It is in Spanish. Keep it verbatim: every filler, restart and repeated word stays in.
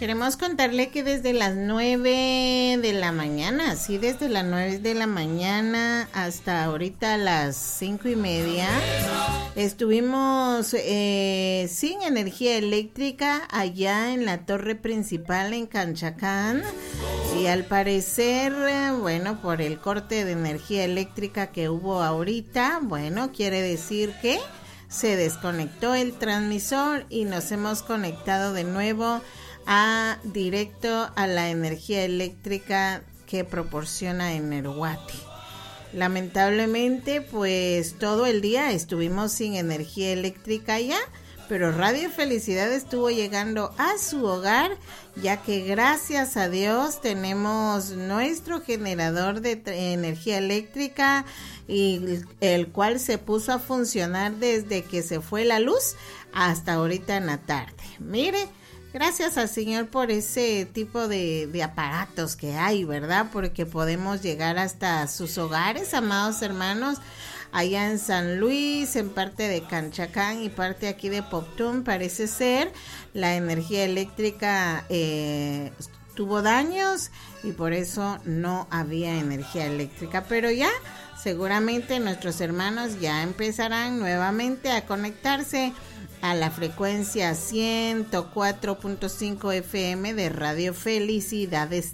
Queremos contarle que desde las nueve de la mañana, sí, desde las nueve de la mañana hasta ahorita las cinco y media, estuvimos eh, sin energía eléctrica allá en la torre principal en Canchacán. Y al parecer, bueno, por el corte de energía eléctrica que hubo ahorita, bueno, quiere decir que se desconectó el transmisor y nos hemos conectado de nuevo a directo a la energía eléctrica que proporciona Energuati. Lamentablemente, pues todo el día estuvimos sin energía eléctrica ya, pero Radio Felicidad estuvo llegando a su hogar, ya que gracias a Dios tenemos nuestro generador de energía eléctrica, y el cual se puso a funcionar desde que se fue la luz hasta ahorita en la tarde. Mire, gracias al Señor por ese tipo de, de aparatos que hay, ¿verdad? Porque podemos llegar hasta sus hogares, amados hermanos, allá en San Luis, en parte de Canchacán y parte aquí de Poptún. Parece ser la energía eléctrica eh, tuvo daños y por eso no había energía eléctrica, pero ya seguramente nuestros hermanos ya empezarán nuevamente a conectarse a la frecuencia ciento cuatro punto cinco F M de Radio Felicidades